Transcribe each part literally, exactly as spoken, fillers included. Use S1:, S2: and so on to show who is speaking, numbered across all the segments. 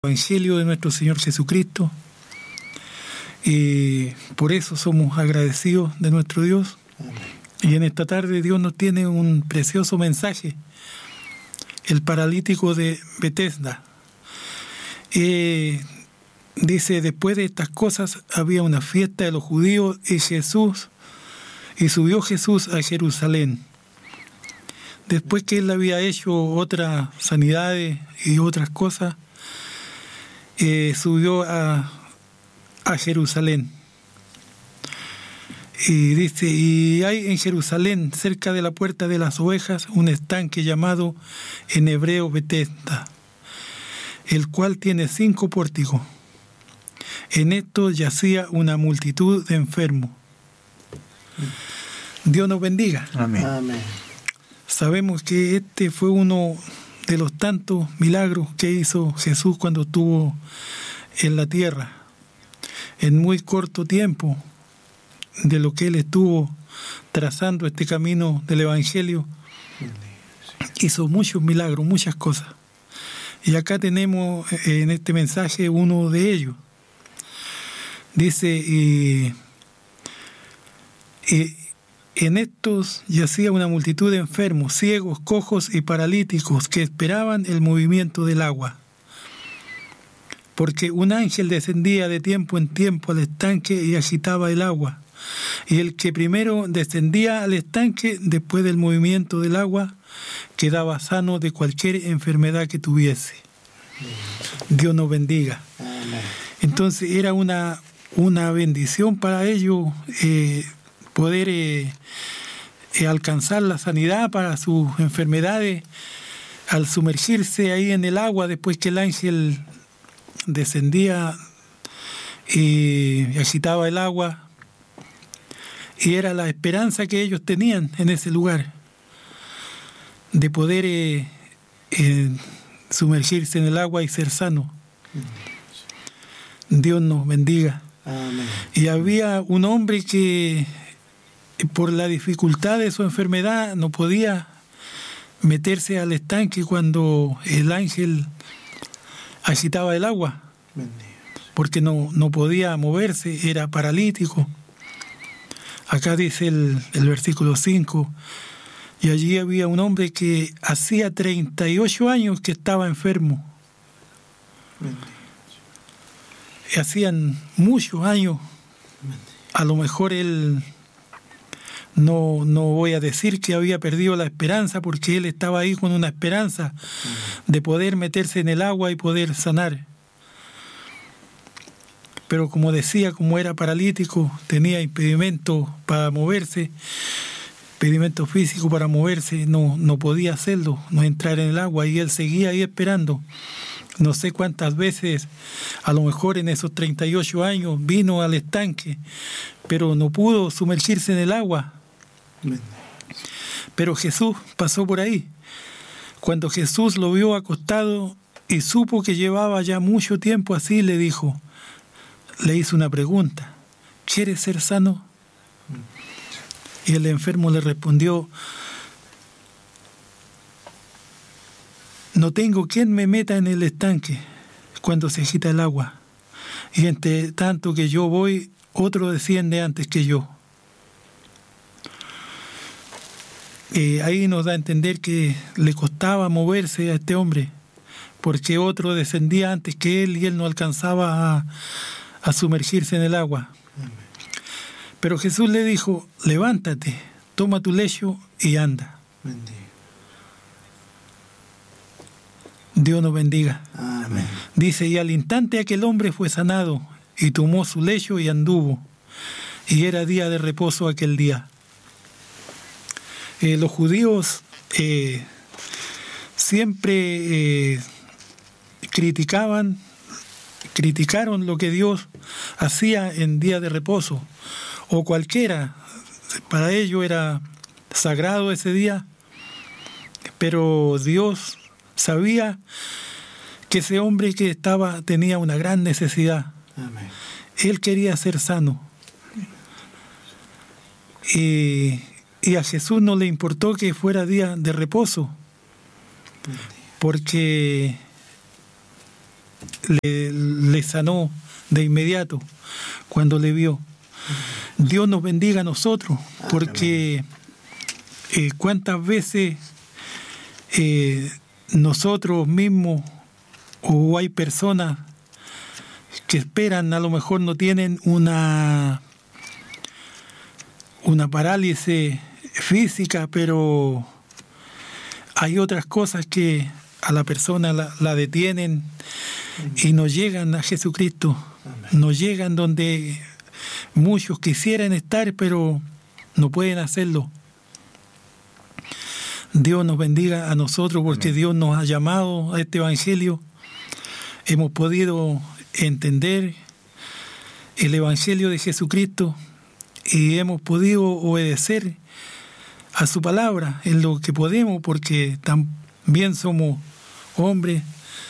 S1: Evangelio de nuestro Señor Jesucristo, y por eso somos agradecidos de nuestro Dios. Amén. Y en esta tarde Dios nos tiene un precioso mensaje: el paralítico de Betesda. Eh, dice: después de estas cosas había una fiesta de los judíos y Jesús y subió Jesús a Jerusalén. Después que él había hecho otras sanidades y otras cosas, Eh, subió a, a Jerusalén. Y dice: y hay en Jerusalén, cerca de la puerta de las ovejas, un estanque llamado en hebreo Betesda, el cual tiene cinco pórticos. En esto yacía una multitud de enfermos. Dios nos bendiga.
S2: Amén.
S3: Amén.
S1: Sabemos que este fue uno de los tantos milagros que hizo Jesús cuando estuvo en la tierra. En muy corto tiempo de lo que Él estuvo trazando este camino del Evangelio, hizo muchos milagros, muchas cosas. Y acá tenemos en este mensaje uno de ellos. Dice: y, y en estos yacía una multitud de enfermos, ciegos, cojos y paralíticos que esperaban el movimiento del agua. Porque un ángel descendía de tiempo en tiempo al estanque y agitaba el agua. Y el que primero descendía al estanque, después del movimiento del agua, quedaba sano de cualquier enfermedad que tuviese. Dios nos bendiga. Entonces era una, una bendición para ellos eh, poder eh, eh, alcanzar la sanidad para sus enfermedades al sumergirse ahí en el agua después que el ángel descendía y agitaba el agua. Y era la esperanza que ellos tenían en ese lugar, de poder eh, eh, sumergirse en el agua y ser sano. Dios nos bendiga.
S3: Amén.
S1: Y había un hombre que por la dificultad de su enfermedad no podía meterse al estanque cuando el ángel agitaba el agua, porque no, no podía moverse, era paralítico. Acá dice el, el versículo cinco: y allí había un hombre que hacía treinta y ocho años que estaba enfermo. Y hacían muchos años. A lo mejor él, no, no voy a decir que había perdido la esperanza, porque él estaba ahí con una esperanza de poder meterse en el agua y poder sanar. Pero como decía, como era paralítico, tenía impedimento para moverse, impedimento físico para moverse, no, no podía hacerlo, no entrar en el agua, y él seguía ahí esperando. No sé cuántas veces, a lo mejor en esos treinta y ocho años, vino al estanque, pero no pudo sumergirse en el agua. Pero Jesús pasó por ahí. Cuando Jesús lo vio acostado y supo que llevaba ya mucho tiempo así, le dijo, le hizo una pregunta: ¿quieres ser sano? Y el enfermo le respondió: no tengo quien me meta en el estanque cuando se agita el agua, y entre tanto que yo voy, otro desciende antes que yo. Eh, ahí nos da a entender que le costaba moverse a este hombre, porque otro descendía antes que él y él no alcanzaba a, a sumergirse en el agua. Pero Jesús le dijo: levántate, toma tu lecho y anda.
S3: Bendiga.
S1: Dios nos bendiga.
S3: Amén.
S1: Dice: y al instante aquel hombre fue sanado y tomó su lecho y anduvo. Y era día de reposo aquel día. Eh, los judíos eh, siempre eh, criticaban, criticaron lo que Dios hacía en día de reposo, o cualquiera. Para ellos era sagrado ese día, pero Dios sabía que ese hombre que estaba tenía una gran necesidad.
S3: Amén.
S1: Él quería ser sano. Y, y a Jesús no le importó que fuera día de reposo, porque le, le sanó de inmediato cuando le vio. Dios nos bendiga a nosotros, porque eh, cuántas veces eh, nosotros mismos o hay personas que esperan, a lo mejor no tienen una, una parálisis física, pero hay otras cosas que a la persona la, la detienen y no llegan a Jesucristo, no llegan donde muchos quisieran estar, pero no pueden hacerlo. Dios nos bendiga a nosotros, porque Amén. Dios nos ha llamado a este Evangelio. Hemos podido entender el Evangelio de Jesucristo y hemos podido obedecer a su palabra en lo que podemos, porque también somos hombres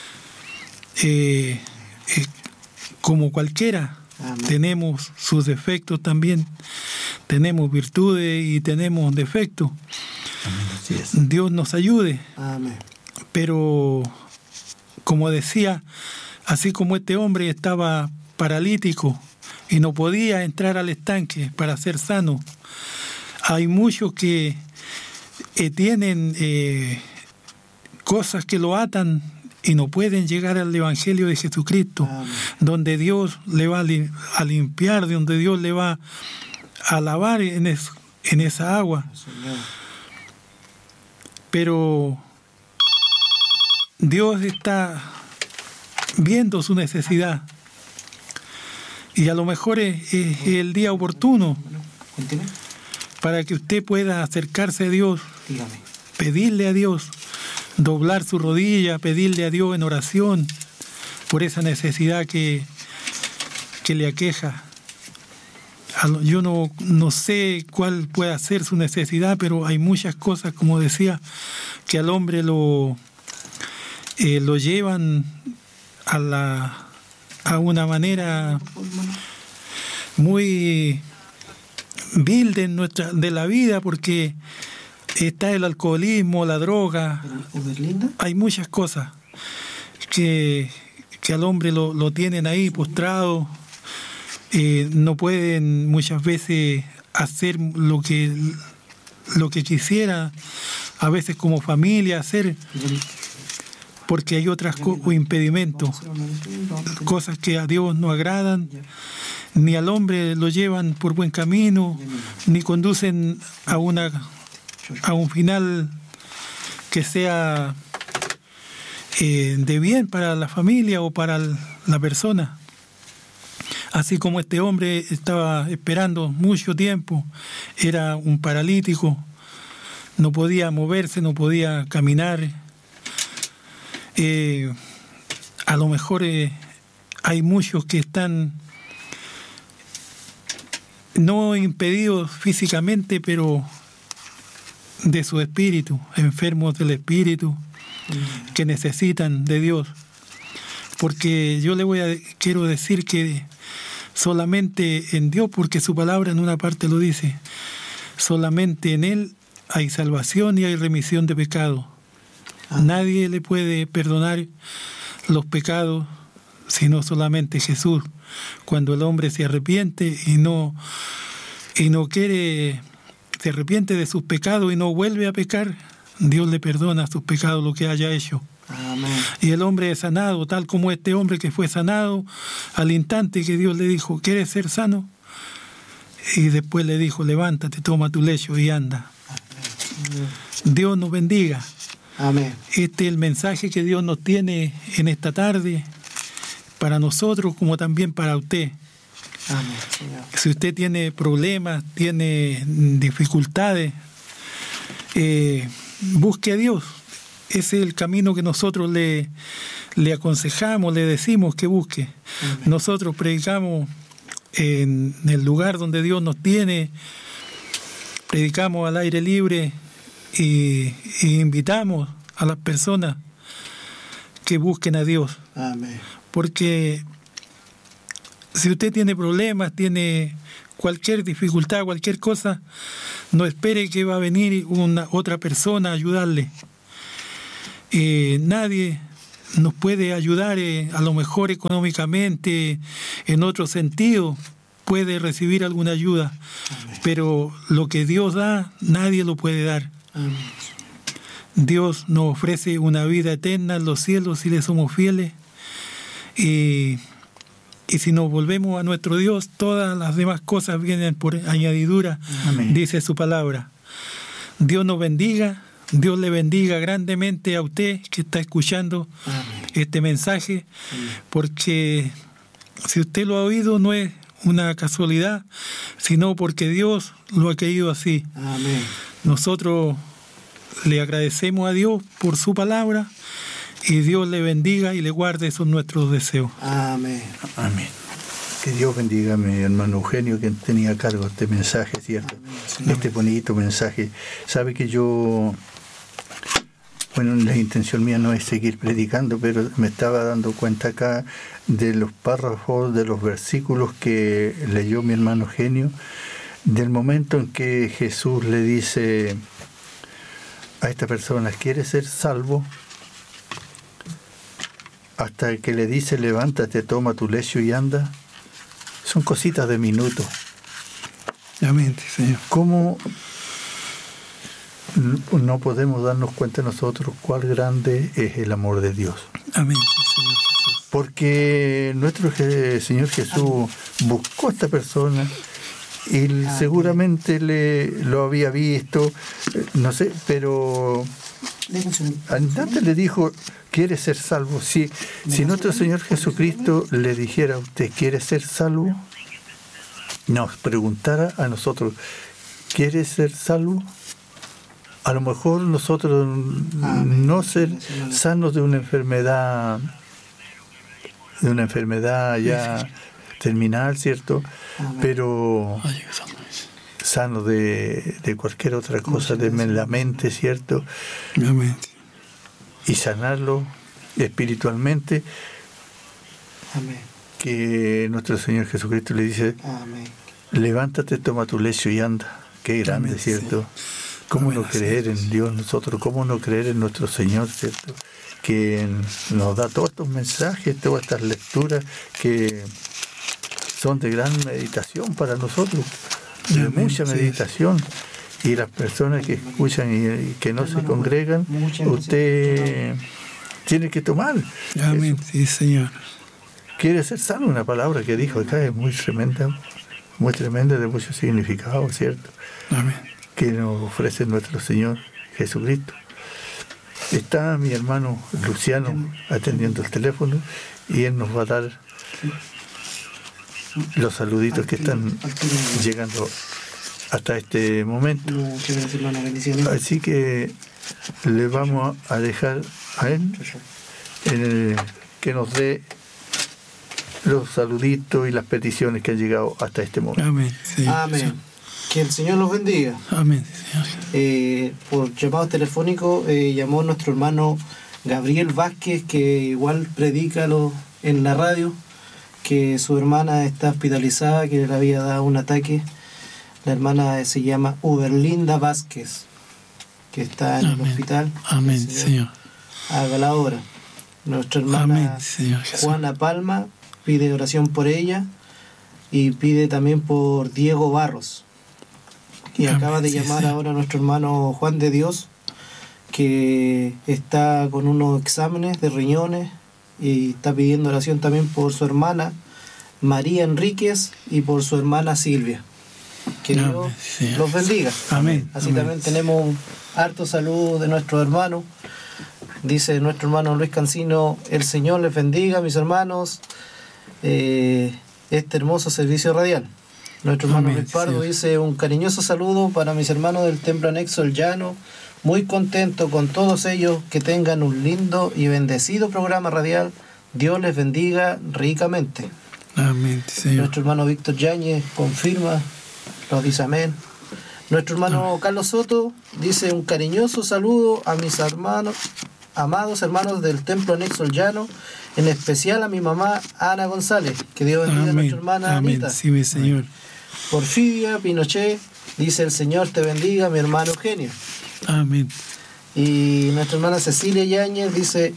S1: eh, eh, como cualquiera. Amén. Tenemos sus defectos también, tenemos virtudes y tenemos defectos. Amén. Dios nos ayude. Amén. Pero como decía, así como este hombre estaba paralítico y no podía entrar al estanque para ser sano, hay muchos que eh, tienen eh, cosas que lo atan y no pueden llegar al Evangelio de Jesucristo. Amén. Donde Dios le va a, lim- a limpiar, donde Dios le va a lavar en, es- en esa agua. Señor. Pero Dios está viendo su necesidad y a lo mejor es, es el día oportuno para que usted pueda acercarse a Dios, pedirle a Dios, doblar su rodilla, pedirle a Dios en oración por esa necesidad que, que le aqueja. Yo no, no sé cuál puede ser su necesidad, pero hay muchas cosas, como decía, que al hombre lo, eh, lo llevan a, la, a una manera muy vil de, nuestra, de la vida, porque está el alcoholismo, la droga, hay muchas cosas que, que al hombre lo, lo tienen ahí postrado. Eh, no pueden muchas veces hacer lo que lo que quisiera a veces como familia hacer, porque hay otras co- impedimentos, cosas que a Dios no agradan, ni al hombre lo llevan por buen camino, ni conducen a una a un final que sea eh, de bien para la familia o para la persona. Así como este hombre estaba esperando mucho tiempo, era un paralítico, no podía moverse, no podía caminar. Eh, a lo mejor eh, hay muchos que están no impedidos físicamente, pero de su espíritu, enfermos del espíritu, mm. que necesitan de Dios. Porque yo le voy a quiero decir que solamente en Dios, porque su palabra en una parte lo dice, solamente en Él hay salvación y hay remisión de pecado. Ah. Nadie le puede perdonar los pecados sino solamente Jesús. Cuando el hombre se arrepiente y no, y no quiere, se arrepiente de sus pecados y no vuelve a pecar, Dios le perdona sus pecados, lo que haya hecho. Amén. Y el hombre es sanado, tal como este hombre que fue sanado al instante que Dios le dijo, ¿quieres ser sano? Y después le dijo, levántate, toma tu lecho y anda. Amén. Dios nos bendiga. Amén. Este es el mensaje que Dios nos tiene en esta tarde, para nosotros como también para usted. Amén, Señor. Si usted tiene problemas, tiene dificultades, eh, busque a Dios. Ese es el camino que nosotros le, le aconsejamos, le decimos que busque. Amén. Nosotros predicamos en el lugar donde Dios nos tiene, predicamos al aire libre y, y invitamos a las personas que busquen a Dios. Amén. Porque si usted tiene problemas, tiene cualquier dificultad, cualquier cosa, no espere que va a venir una otra persona a ayudarle. Eh, nadie nos puede ayudar eh, a lo mejor económicamente, en otro sentido, puede recibir alguna ayuda. Amén. Pero lo que Dios da, nadie lo puede dar. Amén. Dios nos ofrece una vida eterna en los cielos si le somos fieles. Y, y si nos volvemos a nuestro Dios, todas las demás cosas vienen por añadidura. Amén. Dice su palabra. Dios nos bendiga. Dios le bendiga grandemente a usted que está escuchando Amén. Este mensaje, Amén. Porque si usted lo ha oído no es una casualidad, sino porque Dios lo ha querido así. Amén. Nosotros le agradecemos a Dios por su palabra y Dios le bendiga y le guarde, esos nuestros deseos.
S2: Amén.
S3: Amén. Que Dios bendiga a mi hermano Eugenio, que tenía a cargo este mensaje, ¿cierto? Amén. Este bonito mensaje. Sabe que yo, bueno, la intención mía no es seguir predicando, pero me estaba dando cuenta acá de los párrafos, de los versículos que leyó mi hermano Eugenio, del momento en que Jesús le dice a esta persona, ¿quieres ser salvo? Hasta que le dice, levántate, toma tu lecho y anda. Son cositas de minutos.
S1: Amén, Señor.
S3: ¿Cómo no podemos darnos cuenta nosotros cuál grande es el amor de Dios?
S1: Amén, Señor Jesús.
S3: Porque nuestro Señor Jesús buscó a esta persona y Amén. Seguramente le lo había visto, no sé, pero antes le dijo, ¿quiere ser salvo? Si, si nuestro Señor Jesucristo le dijera a usted, ¿quiere ser salvo? Nos preguntara a nosotros, ¿quiere ser salvo? A lo mejor nosotros Amén. No ser sanos de una enfermedad, de una enfermedad ya terminal, ¿cierto? Amén. Pero sanos de, de cualquier otra cosa, de la mente, ¿cierto?
S1: Amén.
S3: Y sanarlo espiritualmente.
S2: Amén.
S3: Que nuestro Señor Jesucristo le dice, Amén. Levántate, toma tu lecho y anda. Qué grande, Amén, ¿cierto? Sí. ¿Cómo no creer en Dios nosotros? ¿Cómo no creer en nuestro Señor, ¿cierto? Que nos da todos estos mensajes, todas estas lecturas que son de gran meditación para nosotros, de Amén, mucha sí. meditación. Y las personas que escuchan y, y que no se congregan, usted tiene que tomar.
S1: Amén, eso. Sí, Señor.
S3: Quiere ser salvo, una palabra que dijo acá es muy tremenda, muy tremenda, de mucho significado, ¿cierto?
S1: Amén.
S3: Que nos ofrece nuestro Señor Jesucristo. Está mi hermano Luciano atendiendo el teléfono y él nos va a dar los saluditos que están llegando hasta este momento. Así que le vamos a dejar a él en el, que nos dé los saluditos y las peticiones que han llegado hasta este momento.
S1: Amén. Sí,
S2: Amén. Sí. Que el Señor los bendiga.
S1: Amén.
S2: Eh, por llamado telefónico eh, llamó nuestro hermano Gabriel Vázquez, que igual predica lo, en la radio, que su hermana está hospitalizada, que le había dado un ataque. La hermana se llama Uberlinda Vázquez, que está en Amén. El hospital.
S1: Amén, Señor. Señor.
S2: Haga la obra. Nuestra hermana
S1: Amén, Señor
S2: Juana Palma pide oración por ella y pide también por Diego Barros. Y Amén, acaba de llamar sí, sí. ahora a nuestro hermano Juan de Dios, que está con unos exámenes de riñones y está pidiendo oración también por su hermana María Enríquez y por su hermana Silvia. Que Dios Amén, sí. los bendiga.
S1: Amén.
S2: Así
S1: Amén.
S2: También tenemos un harto saludo de nuestros hermanos. Dice nuestro hermano Luis Cancino, el Señor les bendiga, mis hermanos, eh, este hermoso servicio radial. Nuestro hermano Luis Pardo dice, un cariñoso saludo para mis hermanos del Templo Anexo El Llano, muy contento con todos ellos, que tengan un lindo y bendecido programa radial, Dios les bendiga ricamente.
S1: Amén, Señor.
S2: Nuestro hermano Víctor Yáñez confirma, nos dice amén. Nuestro hermano amén. Carlos Soto dice, un cariñoso saludo a mis hermanos, amados hermanos del Templo Anexo El Llano, en especial a mi mamá Ana González, que Dios bendiga amén. A nuestra hermana
S1: amén.
S2: Anita.
S1: Sí, mi Señor.
S2: Porfidia Pinochet dice, el Señor te bendiga, mi hermano Eugenio.
S1: Amén.
S2: Y nuestra hermana Cecilia Yáñez dice,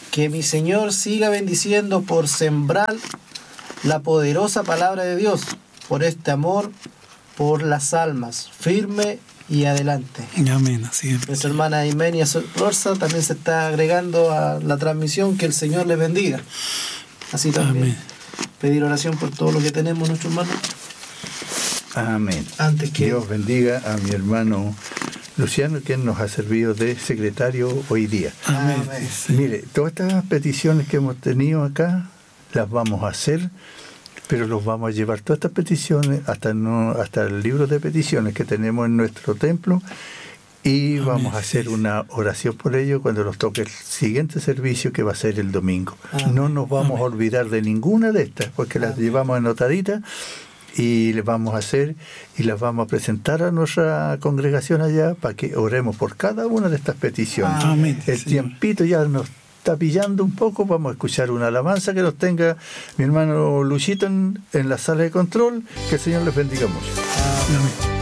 S2: Que mi Señor siga bendiciendo por sembrar la poderosa palabra de Dios, por este amor, por las almas, firme y adelante.
S1: Amén, así es.
S2: Nuestra hermana Imenia Sorza también se está agregando a la transmisión. Que el Señor les bendiga. Así también.
S1: Amén.
S2: Pedir oración por todo lo que tenemos, nuestro hermano.
S3: Amén.
S2: Antes que
S3: Dios bendiga a mi hermano Luciano, quien nos ha servido de secretario hoy día.
S1: Amén.
S2: Amén.
S1: Sí.
S3: Mire, todas estas peticiones que hemos tenido acá, las vamos a hacer, pero los vamos a llevar todas estas peticiones hasta, no, hasta el libro de peticiones que tenemos en nuestro templo, y
S1: Amén.
S3: vamos a hacer una oración por ello cuando nos toque el siguiente servicio, que va a ser el domingo.
S2: Amén.
S3: No nos vamos
S1: Amén.
S3: a olvidar de ninguna de estas, porque las
S2: Amén.
S3: llevamos anotaditas y les vamos a hacer y las vamos a presentar a nuestra congregación allá para que oremos por cada una de estas peticiones.
S1: Amén,
S3: El
S1: Señor.
S3: tiempito ya nos está pillando un poco. Vamos a escuchar una alabanza que nos tenga mi hermano Luchito en, en la sala de control. Que el Señor les bendiga mucho.
S1: Amén.